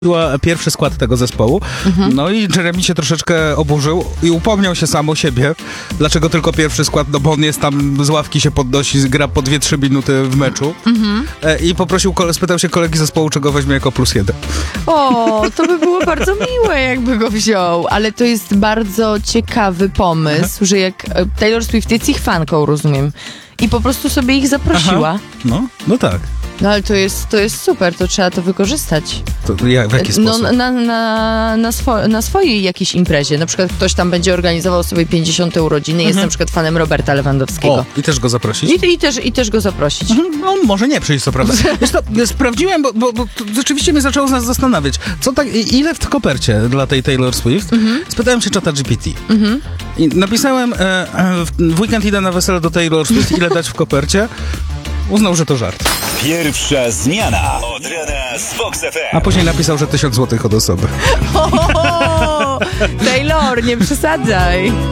była pierwszy skład tego zespołu. No i Jeremy się troszeczkę oburzył i upomniał się sam o siebie. Dlaczego tylko pierwszy skład? No bo on jest tam, z ławki się podnosi, gra po 2-3 minuty w meczu. I spytał się kolegi zespołu, czego weźmie jako +1. O, to by było bardzo miłe, jakby go wziął. Ale to jest bardzo ciekawy pomysł, że jak Taylor Swift jest ich fanką, rozumiem, i po prostu sobie ich zaprosiła. No tak. No ale to jest super, to trzeba to wykorzystać. To w jaki sposób? Na swojej jakiejś imprezie. Na przykład ktoś tam będzie organizował sobie 50. urodziny, jest na przykład fanem Roberta Lewandowskiego. O, i też go zaprosić? I też go zaprosić. No, może nie przyjść, co prawda. Wiesz, to sprawdziłem, bo to rzeczywiście mnie zaczęło nas zastanawiać. Ile w kopercie dla tej Taylor Swift? Spytałem się czata GPT. I napisałem, w weekend idę na wesele do Taylor Swift, ile dać w kopercie? Uznał, że to żart. Pierwsza zmiana od rana z Vox FM. A później napisał, że 1000 złotych od osoby. Taylor, nie przesadzaj.